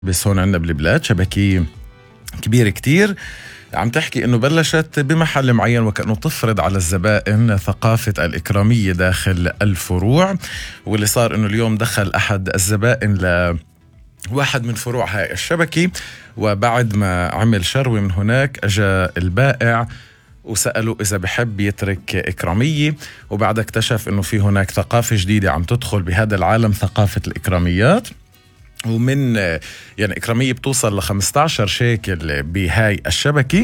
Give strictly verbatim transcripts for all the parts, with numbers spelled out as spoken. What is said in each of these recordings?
بس هون عندنا بالبلاد شبكية كبيرة كتير عم تحكي إنه بلشت بمحل معين وكأنه تفرض على الزبائن ثقافة الإكرامية داخل الفروع. واللي صار إنه اليوم دخل أحد الزبائن لواحد من فروع هاي الشبكة، وبعد ما عمل شروي من هناك أجا البائع وسأله إذا بحب يترك إكرامية، وبعد اكتشف إنه في هناك ثقافة جديدة عم تدخل بهذا العالم، ثقافة الإكراميات. ومن يعني إكرامية بتوصل ل خمسة عشر شيكل بهاي الشبكة.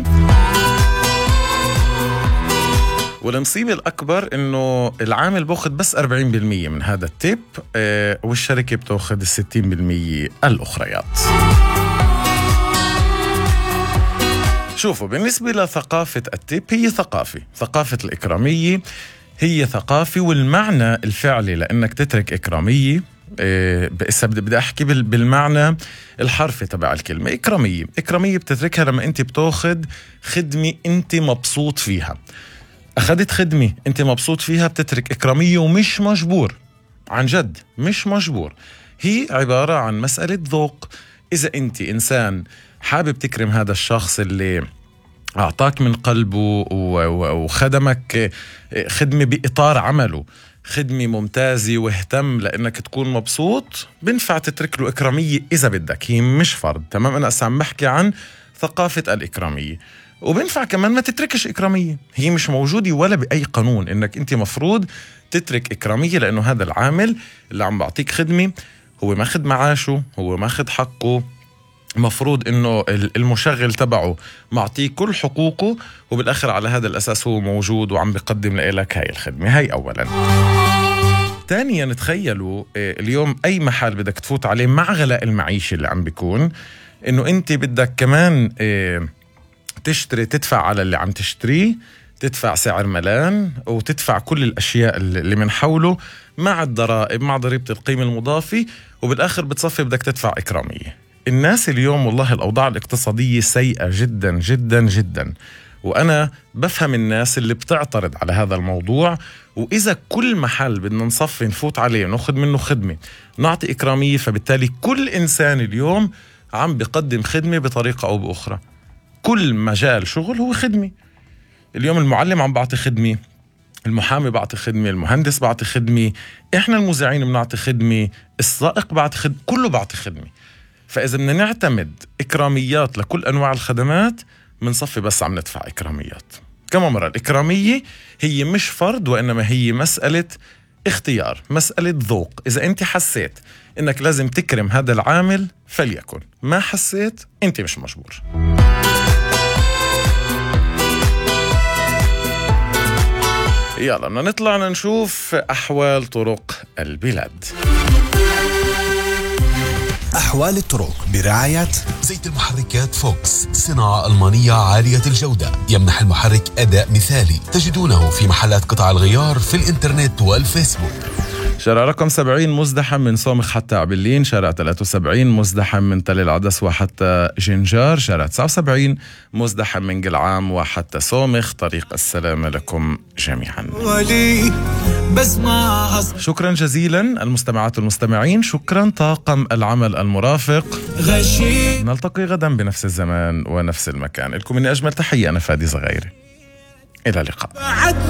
والمصيبة الأكبر إنه العامل بأخذ بس أربعين بالمية من هذا التيب، والشركة بتأخذ الستين بالمية الأخريات. شوفوا، بالنسبة لثقافة التيب هي ثقافة ثقافة الإكرامية هي ثقافة، والمعنى الفعلي لأنك تترك إكرامية بس بدي أحكي بالمعنى الحرفي تبع الكلمة. إكرامية إكرامية بتتركها لما أنت بتاخد خدمة أنت مبسوط فيها. أخذت خدمة أنت مبسوط فيها بتترك إكرامية، ومش مجبور، عن جد مش مجبور. هي عبارة عن مسألة ذوق. إذا أنت إنسان حابب تكرم هذا الشخص اللي أعطاك من قلبه وخدمك خدمة بإطار عمله، خدمة ممتازة واهتم لأنك تكون مبسوط، بنفع تترك له إكرامية إذا بدك. هي مش فرض، تمام؟ أنا أسعى بحكي عن ثقافة الإكرامية. وبنفع كمان ما تتركش إكرامية، هي مش موجودة ولا بأي قانون إنك أنت مفروض تترك إكرامية، لأنه هذا العامل اللي عم بعطيك خدمة هو ماخد معاشه، هو ماخد حقه، مفروض إنه المشغل تبعه معطيه كل حقوقه، وبالآخر على هذا الأساس هو موجود وعم بيقدم لك هاي الخدمة. هاي أولا. ثانيا، تخيلوا اليوم أي محل بدك تفوت عليه مع غلاء المعيشة اللي عم بيكون، إنه أنت بدك كمان تشتري، تدفع على اللي عم تشتريه، تدفع سعر ملان، وتدفع كل الأشياء اللي من حوله مع الضرائب، مع ضريبة القيمة المضافة، وبالآخر بتصفي بدك تدفع إكرامية. الناس اليوم والله الأوضاع الاقتصادية سيئة جدا جدا جدا، وأنا بفهم الناس اللي بتعترض على هذا الموضوع. وإذا كل محل بدنا نصفي نفوت عليه ونأخذ منه خدمة نعطي إكرامية، فبالتالي كل إنسان اليوم عم بيقدم خدمة بطريقة أو بأخرى. كل مجال شغل هو خدمة. اليوم المعلم عم بعطي خدمة، المحامي بعطي خدمة، المهندس بعطي خدمة، إحنا المذيعين بنعطي خدمة، السائق بعطي خدمة، كله بعطي خدمة. فإذا بدنا نعتمد إكراميات لكل أنواع الخدمات منصفي بس عم ندفع إكراميات. كما مرة الإكرامية هي مش فرض، وإنما هي مسألة اختيار، مسألة ذوق. إذا أنت حسيت إنك لازم تكرم هذا العامل فليكن، ما حسيت أنت مش مجبور. يلا بدنا نطلع نشوف أحوال طرق البلاد. أحوال الطرق برعاية زيت المحركات فوكس، صناعة ألمانية عالية الجودة، يمنح المحرك أداء مثالي. تجدونه في محلات قطع الغيار في الإنترنت والفيسبوك. شارع رقم سبعين مزدحم من صومخ حتى عبلين، شارع ثلاثة وسبعين مزدحم من تل العدس وحتى جنجار، شارع تسعة وسبعين مزدحم من قلعام وحتى صومخ. طريق السلامة لكم جميعا. شكرا جزيلا المستمعات والمستمعين، شكرا طاقم العمل المرافق. نلتقي غدا بنفس الزمان ونفس المكان. لكم مني أجمل تحية، أنا فادي زغيري، إلى اللقاء.